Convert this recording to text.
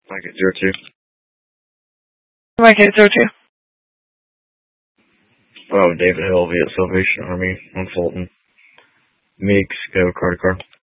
Mike 802. Mike 802. Oh, David Helvey at Salvation Army on Fulton. Meeks, go card car.